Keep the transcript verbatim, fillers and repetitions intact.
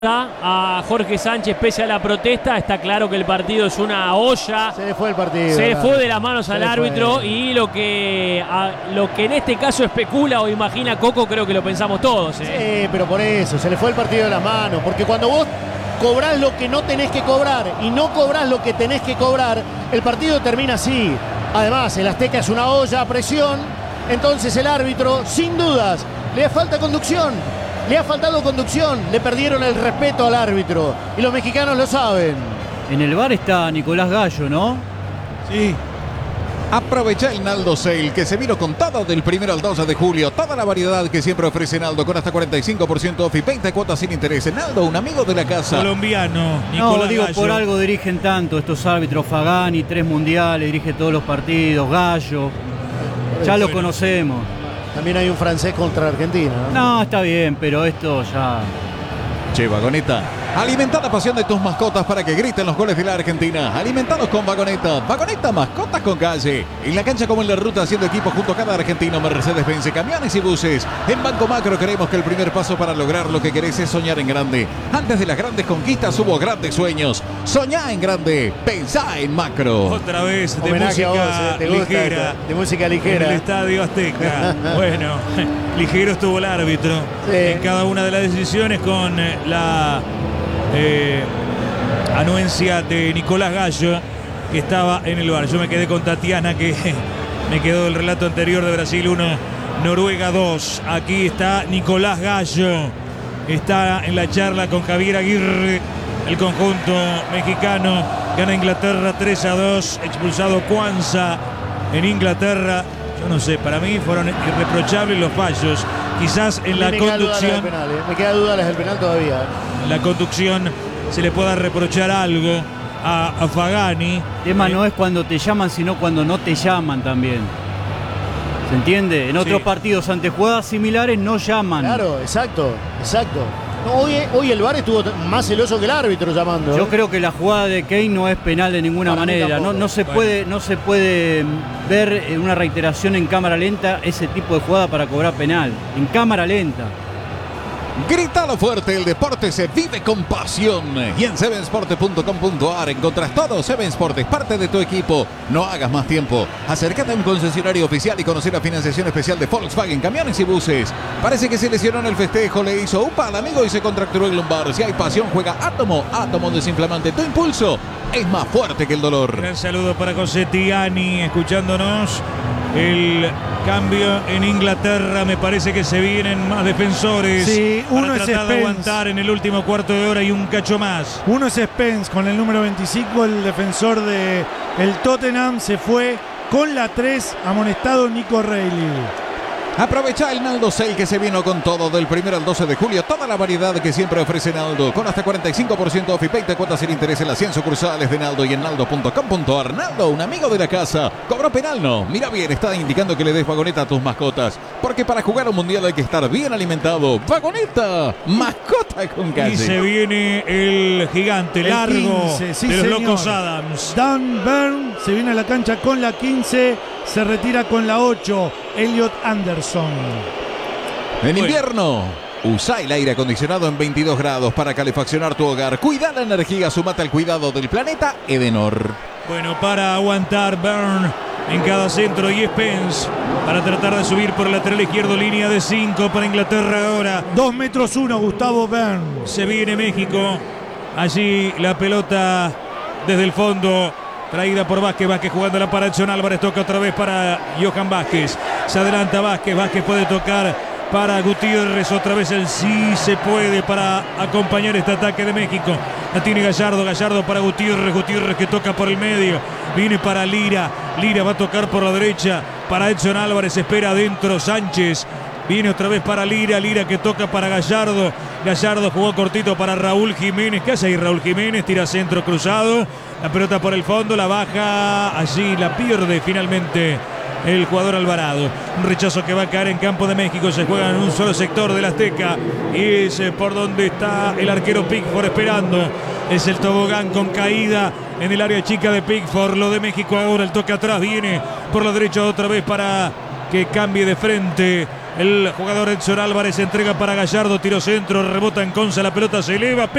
a Jorge Sánchez pese a la protesta. Está claro que el partido es una olla. Se le fue el partido. Se le fue de las manos Se al le árbitro fue. y lo que, a, lo que en este caso especula o imagina Coco, creo que lo pensamos todos. ¿eh? Sí, pero por eso, se le fue el partido de las manos. Porque cuando vos cobrás lo que no tenés que cobrar y no cobrás lo que tenés que cobrar, el partido termina así. Además, el Azteca es una olla a presión. Entonces el árbitro, sin dudas, le falta conducción. Le ha faltado conducción, le perdieron el respeto al árbitro y los mexicanos lo saben. En el bar está Nicolás Gallo, ¿no? Sí. Aprovecha el Naldo Sale, que se vino con todo del primero al doce de julio. Toda la variedad que siempre ofrece Naldo, con hasta cuarenta y cinco por ciento off y veinte cuotas sin interés. Naldo, un amigo de la casa. Colombiano, Nicolás No, digo, Gallo. por algo dirigen tanto estos árbitros. Fagani, tres mundiales, dirige todos los partidos. Gallo, ya lo Bueno. conocemos. También hay un francés contra Argentina, ¿no? No, está bien, pero esto ya... Che, Vagoneta, alimenta la pasión de tus mascotas para que griten los goles de la Argentina. Alimentalos con Vagoneta. Vagoneta, mascotas con calle. En la cancha como en la ruta, haciendo equipo junto a cada argentino. Mercedes-Benz, camiones y buses. En Banco Macro creemos que el primer paso para lograr lo que querés es soñar en grande. Antes de las grandes conquistas hubo grandes sueños. Soñá en grande. Pensá en macro. Otra vez de Homenaje a música vos, ¿eh? ¿Te gusta ligera. esta? De música En el ligera. Estadio Azteca. Bueno, ligero estuvo el árbitro Sí. en cada una de las decisiones, con eh, la eh, anuencia de Nicolás Gallo, que estaba en el bar. Yo me quedé con Tatiana, que me quedó el relato anterior de Brasil uno, Noruega dos. Aquí está Nicolás Gallo. Está en la charla con Javier Aguirre. El conjunto mexicano gana Inglaterra tres a dos. Expulsado Cuanza en Inglaterra. Yo no sé, para mí fueron irreprochables los fallos. Quizás en la me queda duda las del conducción, penal, ¿eh? Me queda duda las del penal todavía. ¿eh? en la conducción se le pueda reprochar algo a, a Fagani. El tema no es cuando te llaman, sino cuando no te llaman también. ¿Se entiende? En otros Sí. partidos ante jugadas similares no llaman. Claro, exacto, exacto. No, hoy, hoy el V A R estuvo más celoso que el árbitro llamando. Yo ¿eh? creo que la jugada de Kane no es penal de ninguna Para mí manera. No, tampoco. no se Bueno. puede, no se puede ver en una reiteración en cámara lenta ese tipo de jugada para cobrar penal. En cámara lenta. Gritalo fuerte, el deporte se vive con pasión. Y en seven sport punto com punto a r encontrás todo. Seven Sport es parte de tu equipo. No hagas más tiempo. Acércate a un concesionario oficial y conocer la financiación especial de Volkswagen, camiones y buses. Parece que se lesionó en el festejo, le hizo upa al amigo y se contracturó el lumbar. Si hay pasión, juega Átomo. Átomo desinflamante. Tu impulso es más fuerte que el dolor. Gran saludo para José Tiani, escuchándonos. El cambio en Inglaterra, me parece que se vienen más defensores. Sí, uno para es tratar de Spence. aguantar en el último cuarto de hora y un cacho más. Uno es Spence con el número veinticinco, el defensor de el Tottenham. Se fue con la tres, amonestado Nico Reilly. Aprovecha el Naldo Sale, que se vino con todo del primero al doce de julio. Toda la variedad que siempre ofrece Naldo, con hasta cuarenta y cinco por ciento off y veinte cuotas sin interés en las cien sucursales de Naldo y en naldo punto com punto a r. Naldo, un amigo de la casa. ¿Cobró penal? No. Mira bien, está indicando que le des Vagoneta a tus mascotas. Porque para jugar un mundial hay que estar bien alimentado. Vagoneta, mascota con Y calle. se viene el gigante El largo quince, sí, de los señor. locos Adams. Dan Byrne se viene a la cancha con la quince, se retira con la ocho, Elliot Anderson. En invierno, usa el aire acondicionado en veintidós grados para calefaccionar tu hogar. Cuida la energía, sumate al cuidado del planeta Edenor. Bueno, para aguantar Byrne en cada centro y Spence para tratar de subir por el lateral izquierdo, línea de cinco para Inglaterra ahora. Dos metros uno, Gustavo Byrne. Se viene México. Allí la pelota desde el fondo, traída por Vázquez. Vázquez jugándola para Edson Álvarez. Toca otra vez para Johan Vázquez. Se adelanta Vázquez. Vázquez puede tocar para Gutiérrez. Otra vez el sí se puede para acompañar este ataque de México. La tiene Gallardo. Gallardo para Gutiérrez. Gutiérrez que toca por el medio. Viene para Lira. Lira va a tocar por la derecha para Edson Álvarez. Espera adentro Sánchez. Viene otra vez para Lira, Lira que toca para Gallardo. Gallardo jugó cortito para Raúl Jiménez. ¿Qué hace ahí Raúl Jiménez? Tira centro cruzado. La pelota por el fondo, la baja. Allí la pierde finalmente el jugador Alvarado. Un rechazo que va a caer en campo de México. Se juega en un solo sector del Azteca. Y es eh, por donde está el arquero Pickford esperando. Es el tobogán con caída en el área chica de Pickford. Lo de México ahora, el toque atrás viene por la derecha otra vez para que cambie de frente El jugador Edson Álvarez entrega para Gallardo, tiro centro, rebota en Conza, la pelota se eleva.